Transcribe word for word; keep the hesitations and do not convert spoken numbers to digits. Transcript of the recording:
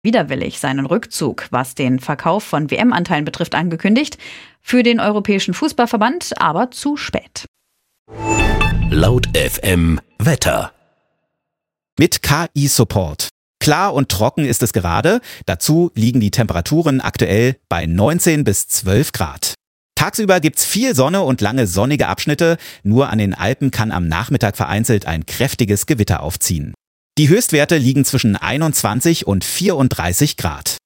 widerwillig seinen Rückzug, was den Verkauf von W M-Anteilen betrifft, angekündigt. Für den Europäischen Fußballverband aber zu spät. Laut F M Wetter. Mit K I-Support. Klar und trocken ist es gerade. Dazu liegen die Temperaturen aktuell bei neunzehn bis zwölf Grad. Tagsüber gibt's viel Sonne und lange sonnige Abschnitte. Nur an den Alpen kann am Nachmittag vereinzelt ein kräftiges Gewitter aufziehen. Die Höchstwerte liegen zwischen einundzwanzig und vierunddreißig Grad.